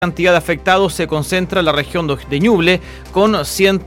cantidad de afectados se concentra en la región de Ñuble con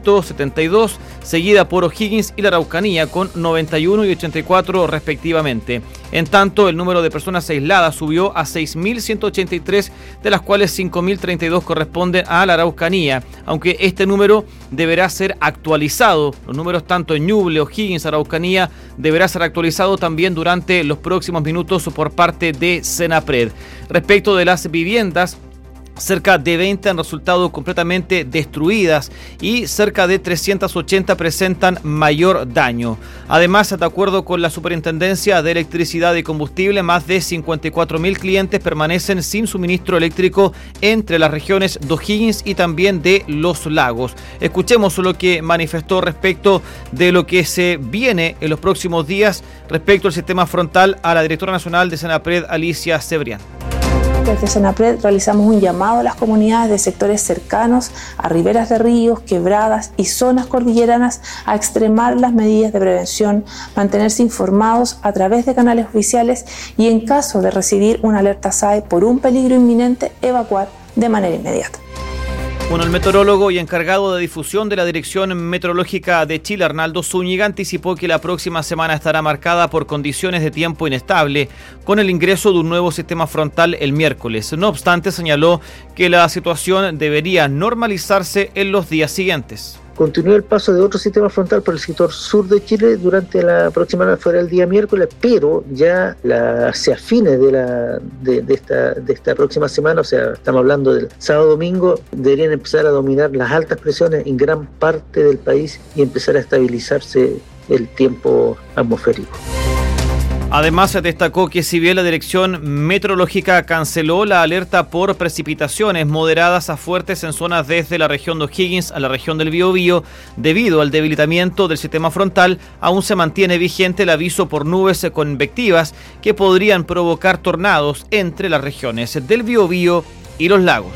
172, seguida por O'Higgins y la Araucanía con 91 y 84 respectivamente. En tanto, el número de personas aisladas subió a 6.183, de las cuales 5.032 corresponden a la Araucanía, aunque este número deberá ser actualizado. Los números tanto en Ñuble, O'Higgins, Araucanía deberá ser actualizado también durante los próximos minutos por parte de Senapred. Respecto de las viviendas, cerca de 20 han resultado completamente destruidas y cerca de 380 presentan mayor daño. Además, de acuerdo con la Superintendencia de Electricidad y Combustible, más de 54.000 clientes permanecen sin suministro eléctrico entre las regiones de O'Higgins y también de Los Lagos. Escuchemos lo que manifestó respecto de lo que se viene en los próximos días respecto al sistema frontal a la directora nacional de Senapred, Alicia Cebrián. Desde Senapred realizamos un llamado a las comunidades de sectores cercanos a riberas de ríos, quebradas y zonas cordilleranas a extremar las medidas de prevención, mantenerse informados a través de canales oficiales y en caso de recibir una alerta SAE por un peligro inminente, evacuar de manera inmediata. Bueno, el meteorólogo y encargado de difusión de la Dirección Meteorológica de Chile, Arnaldo Zúñiga, anticipó que la próxima semana estará marcada por condiciones de tiempo inestable, con el ingreso de un nuevo sistema frontal el miércoles. No obstante, señaló que la situación debería normalizarse en los días siguientes. Continúa el paso de otro sistema frontal por el sector sur de Chile durante la próxima, fuera el día miércoles, pero ya hacia fines de esta próxima semana, o sea, estamos hablando del sábado-domingo, deberían empezar a dominar las altas presiones en gran parte del país y empezar a estabilizarse el tiempo atmosférico. Además, se destacó que si bien la Dirección Meteorológica canceló la alerta por precipitaciones moderadas a fuertes en zonas desde la región de O'Higgins a la región del Biobío, debido al debilitamiento del sistema frontal, aún se mantiene vigente el aviso por nubes convectivas que podrían provocar tornados entre las regiones del Biobío y los lagos.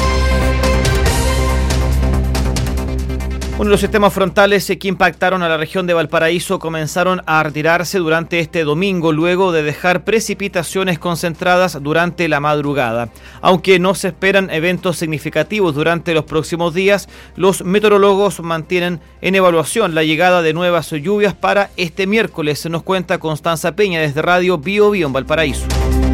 Los sistemas frontales que impactaron a la región de Valparaíso comenzaron a retirarse durante este domingo, luego de dejar precipitaciones concentradas durante la madrugada. Aunque no se esperan eventos significativos durante los próximos días, los meteorólogos mantienen en evaluación la llegada de nuevas lluvias para este miércoles. Nos cuenta Constanza Peña desde Radio Biobío en Valparaíso.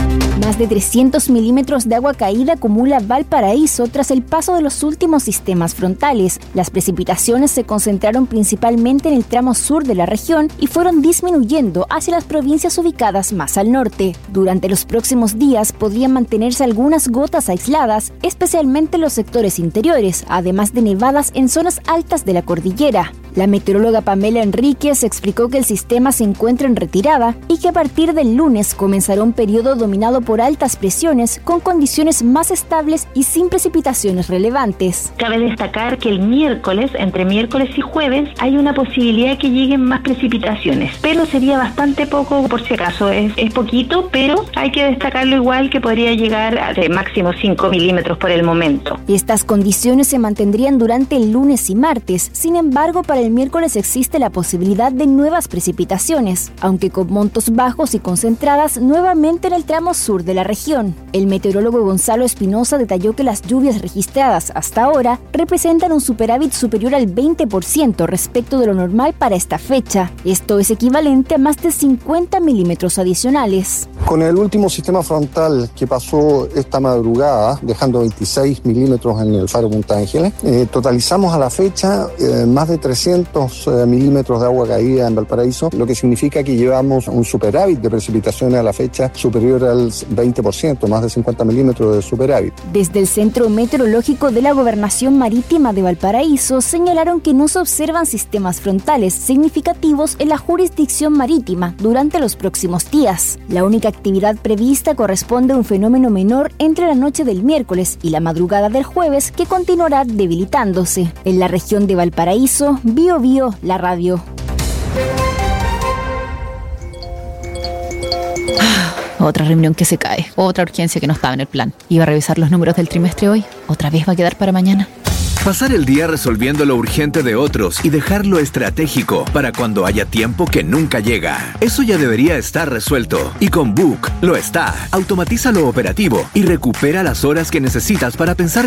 Más de 300 milímetros de agua caída acumula Valparaíso tras el paso de los últimos sistemas frontales. Las precipitaciones se concentraron principalmente en el tramo sur de la región y fueron disminuyendo hacia las provincias ubicadas más al norte. Durante los próximos días podrían mantenerse algunas gotas aisladas, especialmente en los sectores interiores, además de nevadas en zonas altas de la cordillera. La meteoróloga Pamela Enríquez explicó que el sistema se encuentra en retirada y que a partir del lunes comenzará un periodo dominado por altas presiones con condiciones más estables y sin precipitaciones relevantes. Cabe destacar que el miércoles, entre miércoles y jueves, hay una posibilidad que lleguen más precipitaciones, pero sería bastante poco por si acaso, es poquito, pero hay que destacarlo igual que podría llegar a máximo 5 milímetros por el momento. Estas condiciones se mantendrían durante el lunes y martes, sin embargo para el miércoles existe la posibilidad de nuevas precipitaciones, aunque con montos bajos y concentradas nuevamente en el tramo sur de la región. El meteorólogo Gonzalo Espinosa detalló que las lluvias registradas hasta ahora representan un superávit superior al 20% respecto de lo normal para esta fecha. Esto es equivalente a más de 50 milímetros adicionales. Con el último sistema frontal que pasó esta madrugada, dejando 26 milímetros en el Faro Punta Ángeles, totalizamos a la fecha más de 300 milímetros de agua caída en Valparaíso, lo que significa que llevamos un superávit de precipitaciones a la fecha superior al 20%, más de 50 milímetros de superávit. Desde el Centro Meteorológico de la Gobernación Marítima de Valparaíso señalaron que no se observan sistemas frontales significativos en la jurisdicción marítima durante los próximos días. La única actividad prevista corresponde a un fenómeno menor entre la noche del miércoles y la madrugada del jueves que continuará debilitándose. En la región de Valparaíso, Biobío, la radio. Otra reunión que se cae, otra urgencia que no estaba en el plan. Iba a revisar los números del trimestre hoy, otra vez va a quedar para mañana. Pasar el día resolviendo lo urgente de otros y dejar lo estratégico para cuando haya tiempo que nunca llega. Eso ya debería estar resuelto. Y con Book lo está. Automatiza lo operativo y recupera las horas que necesitas para pensar